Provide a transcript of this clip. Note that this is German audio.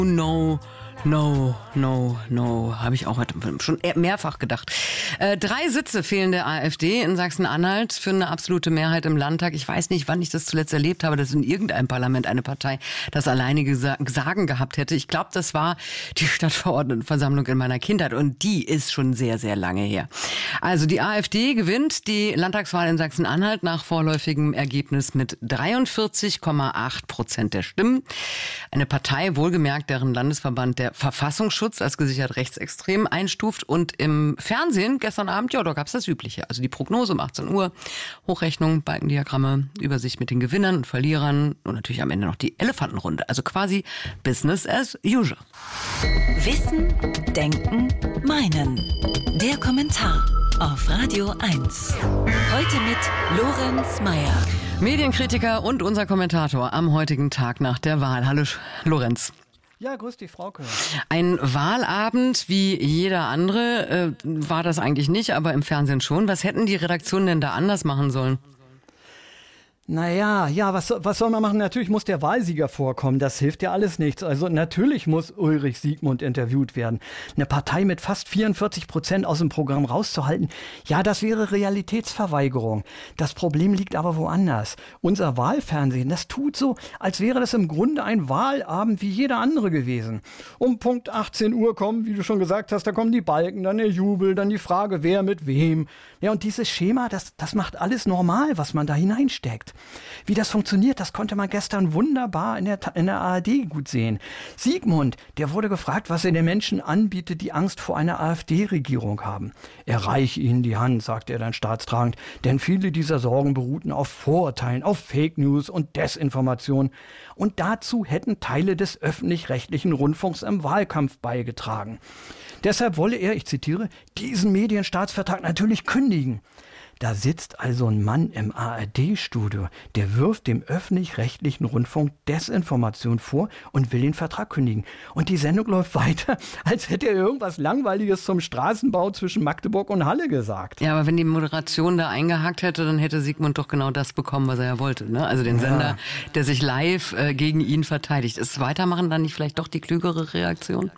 No. Habe ich auch heute schon mehrfach gedacht. 3 Sitze fehlen der AfD in Sachsen-Anhalt für eine absolute Mehrheit im Landtag. Ich weiß nicht, wann ich das zuletzt erlebt habe, dass in irgendeinem Parlament eine Partei das alleinige Sagen gehabt hätte. Ich glaube, das war die Stadtverordnetenversammlung in meiner Kindheit und die ist schon sehr, sehr lange her. Also die AfD gewinnt die Landtagswahl in Sachsen-Anhalt nach vorläufigem Ergebnis mit 43,8% der Stimmen. Eine Partei, wohlgemerkt, deren Landesverband der Verfassungsschutz als gesichert rechtsextrem einstuft. Und im Fernsehen gestern Abend, ja, da gab es das Übliche. Also die Prognose um 18 Uhr, Hochrechnung, Balkendiagramme, Übersicht mit den Gewinnern und Verlierern und natürlich am Ende noch die Elefantenrunde. Also quasi Business as usual. Wissen, Denken, Meinen. Der Kommentar auf Radio 1. Heute mit Lorenz Meyer. Medienkritiker und unser Kommentator am heutigen Tag nach der Wahl. Hallo Lorenz. Ja, grüß dich, Frauke. Ein Wahlabend wie jeder andere war das eigentlich nicht, aber im Fernsehen schon. Was hätten die Redaktionen denn da anders machen sollen? Naja, was soll man machen? Natürlich muss der Wahlsieger vorkommen. Das hilft ja alles nichts. Also natürlich muss Ulrich Siegmund interviewt werden. Eine Partei mit fast 44% aus dem Programm rauszuhalten, ja, das wäre Realitätsverweigerung. Das Problem liegt aber woanders. Unser Wahlfernsehen, das tut so, als wäre das im Grunde ein Wahlabend wie jeder andere gewesen. Um Punkt 18 Uhr kommen, wie du schon gesagt hast, da kommen die Balken, dann der Jubel, dann die Frage, wer mit wem. Ja, und dieses Schema, das macht alles normal, was man da hineinsteckt. Wie das funktioniert, das konnte man gestern wunderbar in der ARD gut sehen. Siegmund, der wurde gefragt, was er den Menschen anbietet, die Angst vor einer AfD-Regierung haben. Er reiche ihnen die Hand, sagte er dann staatstragend, denn viele dieser Sorgen beruhten auf Vorurteilen, auf Fake News und Desinformation. Und dazu hätten Teile des öffentlich-rechtlichen Rundfunks im Wahlkampf beigetragen. Deshalb wolle er, ich zitiere, diesen Medienstaatsvertrag natürlich kündigen. Da sitzt also ein Mann im ARD-Studio, der wirft dem öffentlich-rechtlichen Rundfunk Desinformation vor und will den Vertrag kündigen. Und die Sendung läuft weiter, als hätte er irgendwas Langweiliges zum Straßenbau zwischen Magdeburg und Halle gesagt. Ja, aber wenn die Moderation da eingehakt hätte, dann hätte Siegmund doch genau das bekommen, was er ja wollte. Ne? Also den Sender, der sich live gegen ihn verteidigt. Ist Weitermachen dann nicht vielleicht doch die klügere Reaktion?